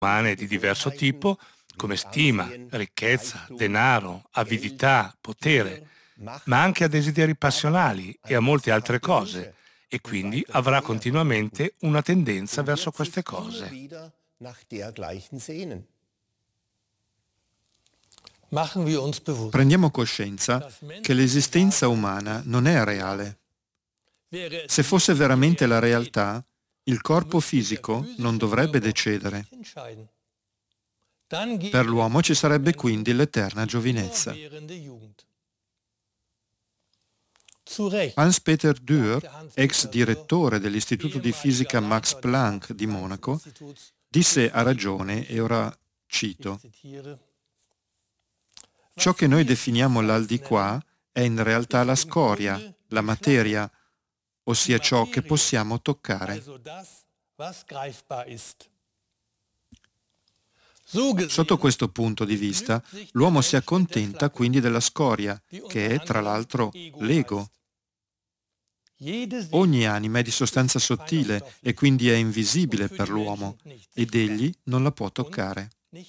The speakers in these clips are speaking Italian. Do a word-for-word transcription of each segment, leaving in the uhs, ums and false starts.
umane di diverso tipo, come stima, ricchezza, denaro, avidità, potere, ma anche a desideri passionali e a molte altre cose, e quindi avrà continuamente una tendenza verso queste cose. Prendiamo coscienza che l'esistenza umana non è reale. Se fosse veramente la realtà, il corpo fisico non dovrebbe decedere. Per l'uomo ci sarebbe quindi l'eterna giovinezza. Hans-Peter Dürr, ex direttore dell'Istituto di Fisica Max Planck di Monaco, disse a ragione, e ora cito: «Ciò che noi definiamo l'al di qua è in realtà la scoria, la materia, ossia ciò che possiamo toccare». Sotto questo punto di vista, l'uomo si accontenta quindi della scoria, che è tra l'altro l'ego. Ogni anima è di sostanza sottile e quindi è invisibile per l'uomo, ed egli non la può toccare.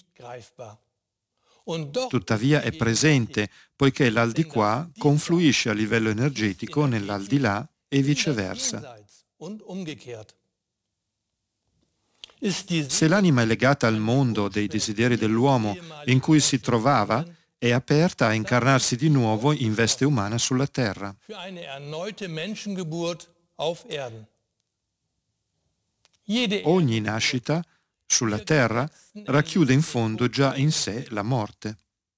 Tuttavia è presente, poiché l'al di qua confluisce a livello energetico nell'al di là e viceversa. Se l'anima è legata al mondo dei desideri dell'uomo in cui si trovava, è aperta a incarnarsi di nuovo in veste umana sulla terra. Ogni nascita sulla terra racchiude in fondo già in sé la morte.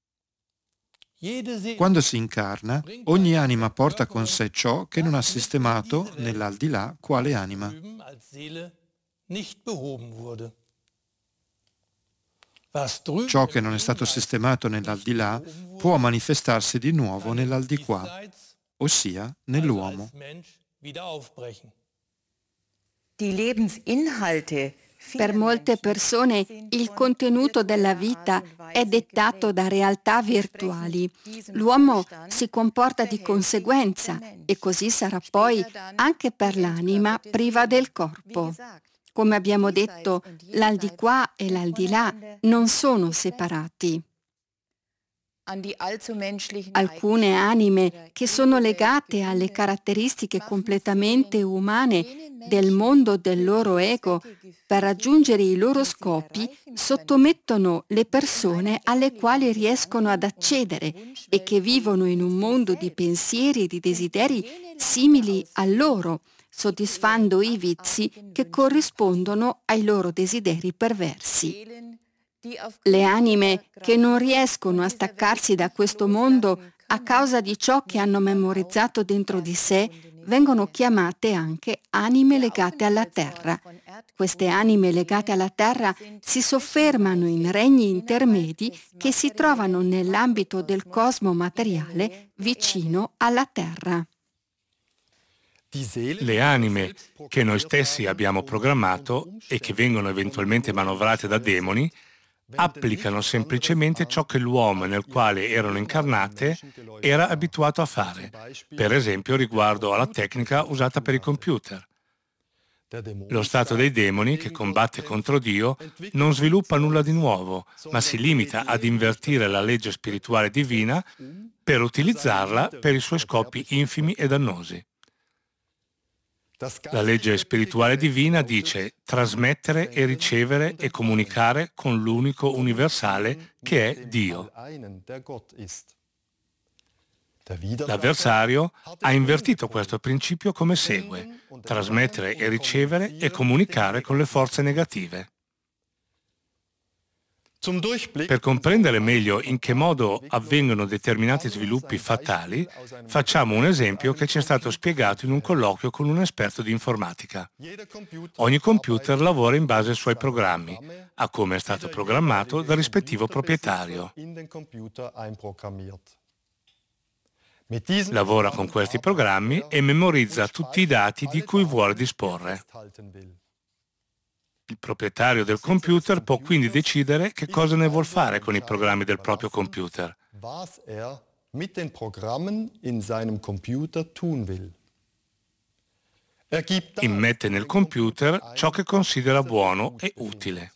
Quando si incarna, ogni anima porta con sé ciò che non ha sistemato nell'aldilà quale anima. Ciò che non è stato sistemato nell'aldilà può manifestarsi di nuovo nell'aldiquà, ossia nell'uomo. Per molte persone il contenuto della vita è dettato da realtà virtuali. L'uomo si comporta di conseguenza e così sarà poi anche per l'anima priva del corpo. Come abbiamo detto, l'aldilà e l'aldilà non sono separati. Alcune anime che sono legate alle caratteristiche completamente umane del mondo del loro ego per raggiungere i loro scopi sottomettono le persone alle quali riescono ad accedere e che vivono in un mondo di pensieri e di desideri simili al loro, soddisfando i vizi che corrispondono ai loro desideri perversi. Le anime che non riescono a staccarsi da questo mondo a causa di ciò che hanno memorizzato dentro di sé vengono chiamate anche anime legate alla terra. Queste anime legate alla terra si soffermano in regni intermedi che si trovano nell'ambito del cosmo materiale vicino alla terra. Le anime che noi stessi abbiamo programmato e che vengono eventualmente manovrate da demoni applicano semplicemente ciò che l'uomo nel quale erano incarnate era abituato a fare, per esempio riguardo alla tecnica usata per i computer. Lo stato dei demoni, che combatte contro Dio, non sviluppa nulla di nuovo, ma si limita ad invertire la legge spirituale divina per utilizzarla per i suoi scopi infimi e dannosi. La legge spirituale divina dice trasmettere e ricevere e comunicare con l'unico universale che è Dio. L'avversario ha invertito questo principio come segue: trasmettere e ricevere e comunicare con le forze negative. Per comprendere meglio in che modo avvengono determinati sviluppi fatali, facciamo un esempio che ci è stato spiegato in un colloquio con un esperto di informatica. Ogni computer lavora in base ai suoi programmi, a come è stato programmato dal rispettivo proprietario. Lavora con questi programmi e memorizza tutti i dati di cui vuole disporre. Il proprietario del computer può quindi decidere che cosa ne vuol fare con i programmi del proprio computer. Immette nel computer ciò che considera buono e utile.